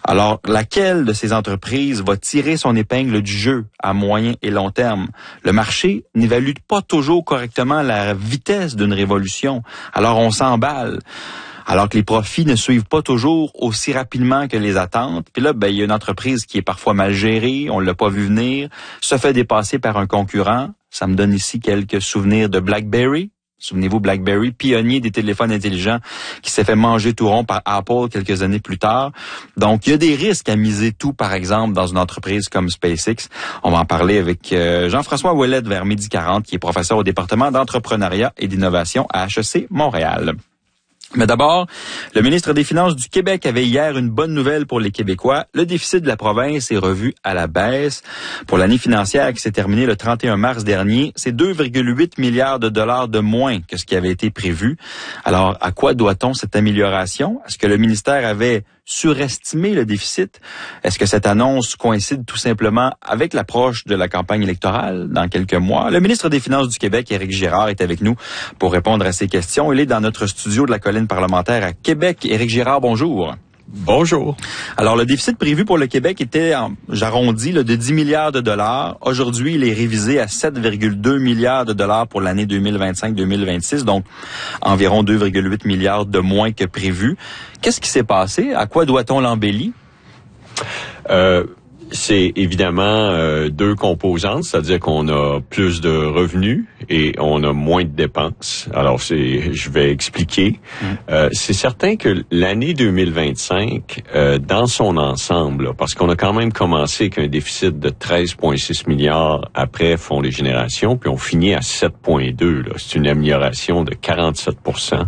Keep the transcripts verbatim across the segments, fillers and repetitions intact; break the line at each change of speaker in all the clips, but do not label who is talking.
Alors, laquelle de ces entreprises va tirer son épingle du jeu à moyen et long terme? Le marché n'évalue pas toujours correctement la vitesse d'une révolution. Alors, on s'emballe. Alors que les profits ne suivent pas toujours aussi rapidement que les attentes. Puis là, ben, il y a une entreprise qui est parfois mal gérée, on l'a pas vu venir, se fait dépasser par un concurrent. Ça me donne ici quelques souvenirs de BlackBerry. Souvenez-vous, BlackBerry, pionnier des téléphones intelligents, qui s'est fait manger tout rond par Apple quelques années plus tard. Donc, il y a des risques à miser tout, par exemple, dans une entreprise comme SpaceX. On va en parler avec euh, Jean-François Ouellette vers midi quarante, qui est professeur au département d'entrepreneuriat et d'innovation à H E C Montréal. Mais d'abord, le ministre des Finances du Québec avait hier une bonne nouvelle pour les Québécois. Le déficit de la province est revu à la baisse. Pour l'année financière qui s'est terminée le trente et un mars dernier, c'est deux virgule huit milliards de dollars de moins que ce qui avait été prévu. Alors, à quoi doit-on cette amélioration? Est-ce que le ministère avait surestimé le déficit? Est-ce que cette annonce coïncide tout simplement avec l'approche de la campagne électorale dans quelques mois? Le ministre des Finances du Québec, Éric Girard, est avec nous pour répondre à ces questions. Il est dans notre studio de la colline parlementaire à Québec. Éric Girard, bonjour.
Bonjour.
Alors, le déficit prévu pour le Québec était, j'arrondis, là, de dix milliards de dollars. Aujourd'hui, il est révisé à sept virgule deux milliards de dollars pour l'année deux mille vingt-cinq deux mille vingt-six, donc environ deux virgule huit milliards de moins que prévu. Qu'est-ce qui s'est passé? À quoi doit-on l'embellir?
Euh, c'est évidemment euh, deux composantes, c'est-à-dire qu'on a plus de revenus et on a moins de dépenses. Alors, c'est, je vais expliquer. Mmh. Euh, c'est certain que l'année deux mille vingt-cinq, euh, dans son ensemble, là, parce qu'on a quand même commencé avec un déficit de treize virgule six milliards après Fonds des générations, puis on finit à sept virgule deux. Là. C'est une amélioration de quarante-sept pour cent.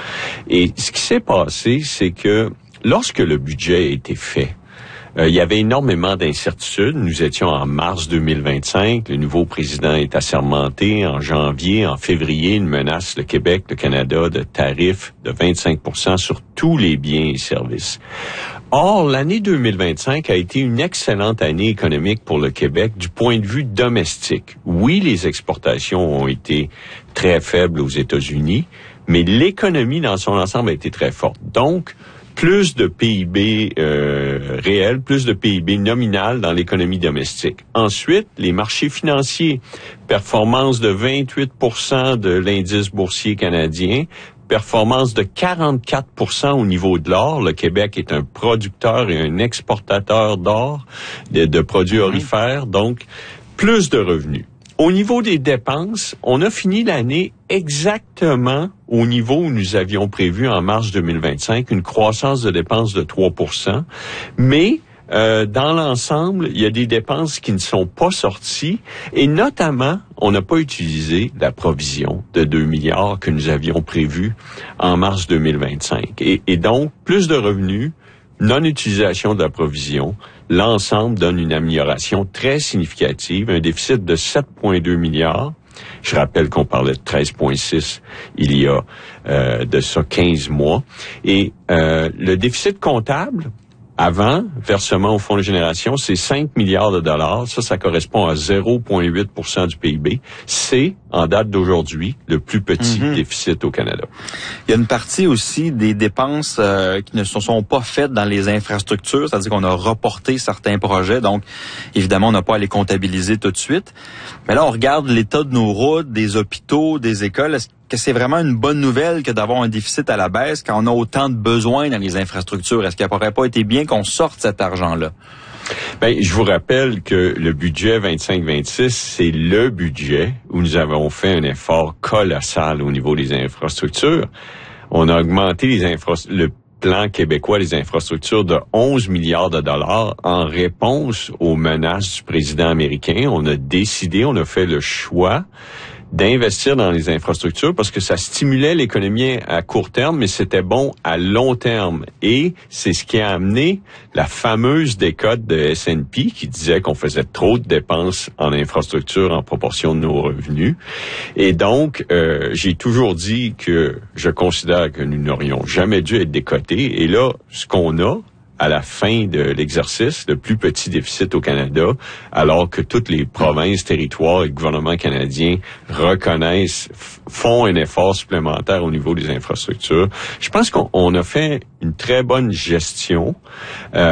Et ce qui s'est passé, c'est que lorsque le budget a été fait, Euh, il y avait énormément d'incertitudes. Nous étions en mars deux mille vingt-cinq. Le nouveau président est assermenté. En janvier, en février, il menace le Québec, le Canada de tarifs de vingt-cinq pour cent sur tous les biens et services. Or, l'année deux mille vingt-cinq a été une excellente année économique pour le Québec du point de vue domestique. Oui, les exportations ont été très faibles aux États-Unis, mais l'économie dans son ensemble a été très forte. Donc, plus de P I B euh, réel, plus de P I B nominal dans l'économie domestique. Ensuite, les marchés financiers, performance de vingt-huit pour cent de l'indice boursier canadien, performance de quarante-quatre pour cent au niveau de l'or. Le Québec est un producteur et un exportateur d'or, de, de produits orifères, donc plus de revenus. Au niveau des dépenses, on a fini l'année exactement au niveau où nous avions prévu en mars deux mille vingt-cinq, une croissance de dépenses de trois pour cent. Mais euh, dans l'ensemble, il y a des dépenses qui ne sont pas sorties et notamment, on n'a pas utilisé la provision de deux milliards que nous avions prévue en mars deux mille vingt-cinq. Et, et donc, plus de revenus, non-utilisation de la provision, l'ensemble donne une amélioration très significative, un déficit de sept virgule deux milliards. Je rappelle qu'on parlait de treize virgule six il y a euh, de ça quinze mois. Et euh, le déficit comptable, avant versement au Fonds de génération, c'est cinq milliards de dollars. Ça, ça correspond à zéro virgule huit pour cent du P I B. C'est, en date d'aujourd'hui, le plus petit mm-hmm. déficit au Canada.
Il y a une partie aussi des dépenses euh, qui ne se sont pas faites dans les infrastructures, c'est-à-dire qu'on a reporté certains projets. Donc, évidemment, on n'a pas à les comptabiliser tout de suite. Mais là, on regarde l'état de nos routes, des hôpitaux, des écoles. Est-ce que c'est vraiment une bonne nouvelle que d'avoir un déficit à la baisse quand on a autant de besoins dans les infrastructures? Est-ce qu'il n'aurait pas été bien qu'on sorte cet argent-là?
Ben, je vous rappelle que le budget vingt-cinq vingt-six, c'est le budget où nous avons fait un effort colossal au niveau des infrastructures. On a augmenté les infrastructures, le plan québécois des infrastructures de onze milliards de dollars en réponse aux menaces du président américain. On a décidé, on a fait le choix d'investir dans les infrastructures parce que ça stimulait l'économie à court terme, mais c'était bon à long terme. Et c'est ce qui a amené la fameuse décote de S and P qui disait qu'on faisait trop de dépenses en infrastructure en proportion de nos revenus. Et donc, euh, j'ai toujours dit que je considère que nous n'aurions jamais dû être décotés. Et là, ce qu'on a, à la fin de l'exercice, le plus petit déficit au Canada, alors que toutes les provinces, territoires et gouvernements canadiens reconnaissent, font un effort supplémentaire au niveau des infrastructures. Je pense qu'on a fait une très bonne gestion. Euh,